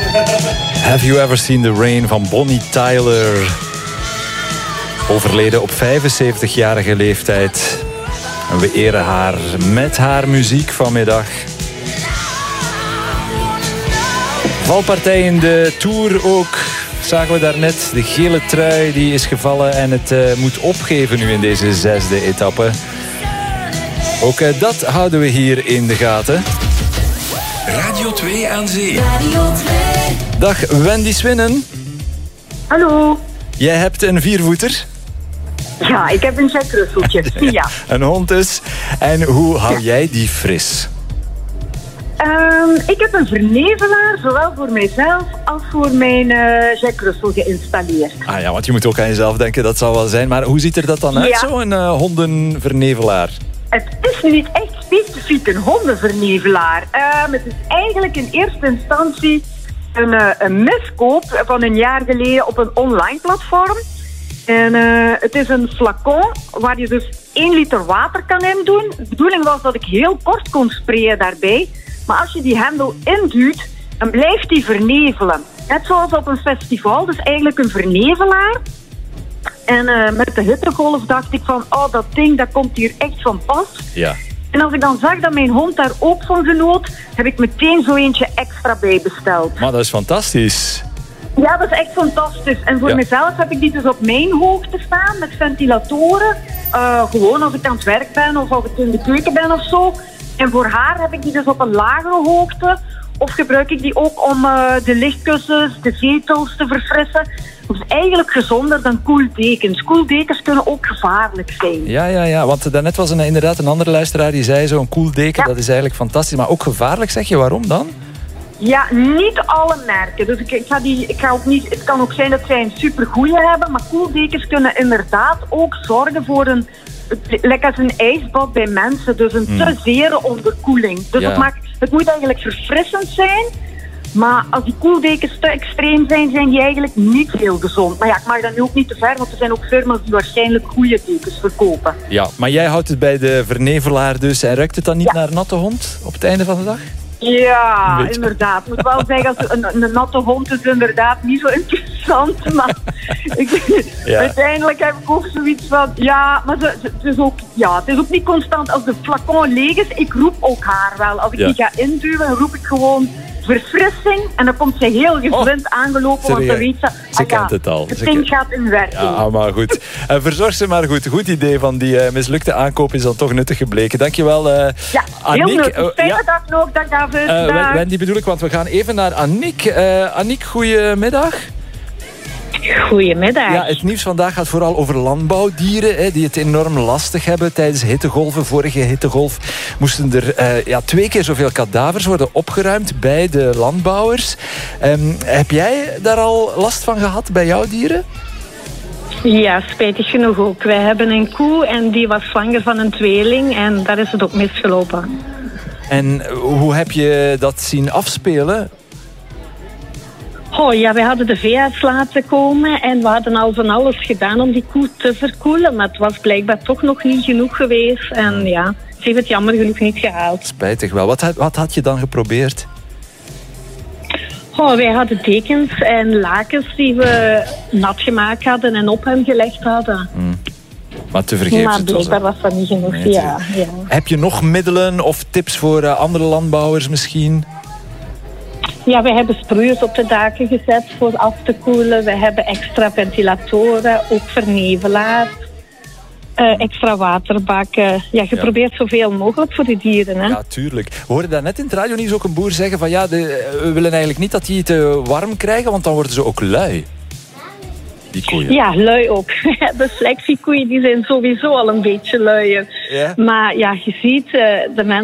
Have You Ever Seen the Rain van Bonnie Tyler. Overleden op 75-jarige leeftijd. En we eren haar met haar muziek vanmiddag. Valpartij in de Tour ook. Zagen we daarnet. De gele trui die is gevallen en het moet opgeven nu in deze 6e etappe. Ook dat houden we hier in de gaten. Radio 2 aan Zee. Radio 2. Dag Wendy Swinnen. Hallo. Jij hebt een viervoeter. Ja, ik heb een Jack Russelltje. Ja. Een hond dus. En hoe hou jij die fris? Ik heb een vernevelaar, zowel voor mijzelf als voor mijn Jack Russell geïnstalleerd. Ah ja, want je moet ook aan jezelf denken, dat zal wel zijn. Maar hoe ziet er dat dan uit, Ja. zo'n hondenvernevelaar? Het is niet echt specifiek een hondenvernevelaar. Het is eigenlijk in eerste instantie een miskoop van een jaar geleden op een online platform. En het is een flacon waar je dus 1 liter water kan in doen. De bedoeling was dat ik heel kort kon sprayen daarbij. Maar als je die hendel induwt, dan blijft die vernevelen. Net zoals op een festival, dus eigenlijk een vernevelaar. En met de hittegolf dacht ik van, oh, dat ding, dat komt hier echt van pas. Ja. En als ik dan zag dat mijn hond daar ook van genoot, heb ik meteen zo eentje extra bij besteld. Maar dat is fantastisch. Ja, dat is echt fantastisch. En voor Ja. mezelf heb ik die dus op mijn hoogte staan met ventilatoren. Gewoon als ik aan het werk ben of als ik in de keuken ben of zo. En voor haar heb ik die dus op een lagere hoogte. Of gebruik ik die ook om de lichtkussens, de zetels te verfrissen. Dat is eigenlijk gezonder dan koeldekens. Koeldekens kunnen ook gevaarlijk zijn. Ja, want daarnet was inderdaad een andere luisteraar die zei zo'n koeldeken, dat is eigenlijk fantastisch. Maar ook gevaarlijk, zeg je. Waarom dan? Ja, niet alle merken. Dus ik ga ook niet, het kan ook zijn dat zij een supergoeie hebben, maar koeldekens kunnen inderdaad ook zorgen voor lekker als een ijsbad bij mensen. Dus een te zere onderkoeling. Dus Ja. het moet eigenlijk verfrissend zijn. Maar als die koeldekens te extreem zijn, zijn die eigenlijk niet heel gezond. Maar ja, ik mag dat nu ook niet te ver, want er zijn ook firma's die waarschijnlijk goede dekens verkopen. Ja, maar jij houdt het bij de vernevelaar dus. En ruikt het dan niet naar natte hond op het einde van de dag? Ja, Een beetje. inderdaad. Ik moet wel zeggen, als een natte hond is inderdaad niet zo interessant. Maar Ja. uiteindelijk heb ik ook zoiets van... Ja, maar het is ook niet constant. Als de flacon leeg is, ik roep ook haar wel. Als ik die ga induwen, roep ik gewoon verfrissing. En dan komt zij heel gezwind aangelopen, want dan weet ze... kent het al. Het ding gaat in werking. Ja, maar goed. Verzorg ze maar goed. Goed idee van die mislukte aankoop is dan toch nuttig gebleken. Dankjewel, Ja, heel Aniek. nuttig. Fijne dag nog. Dag David. Dag. Wendy bedoel ik, want we gaan even naar Aniek. Aniek, goedemiddag. Goedemiddag. Ja, het nieuws vandaag gaat vooral over landbouwdieren, hè, die het enorm lastig hebben tijdens hittegolven. Vorige hittegolf moesten er 2 keer zoveel kadavers worden opgeruimd bij de landbouwers. Heb jij daar al last van gehad bij jouw dieren? Ja, spijtig genoeg ook. Wij hebben een koe en die was zwanger van een tweeling en daar is het ook misgelopen. En hoe heb je dat zien afspelen? Oh ja, wij hadden de veearts laten komen en we hadden al van alles gedaan om die koe te verkoelen. Maar het was blijkbaar toch nog niet genoeg geweest. En ja, ze heeft het jammer genoeg niet gehaald. Spijtig wel. Wat had je dan geprobeerd? Oh, wij hadden dekens en lakens die we nat gemaakt hadden en op hem gelegd hadden. Maar tevergeefs. Maar het was blijkbaar was dat niet genoeg. Nee, Ja. Heb je nog middelen of tips voor andere landbouwers misschien? Ja, we hebben sproeiers op de daken gezet voor af te koelen. We hebben extra ventilatoren, ook vernevelaar. Extra waterbakken. Ja, je probeert zoveel mogelijk voor de dieren. Hè? Ja, tuurlijk. We hoorden daarnet in het radionieuws ook een boer zeggen van ja, we willen eigenlijk niet dat die het te warm krijgen, want dan worden ze ook lui. Die koeien. Ja, lui ook. De selectiekoeien die zijn sowieso al een beetje luier. Ja? Maar ja, je ziet, de mensen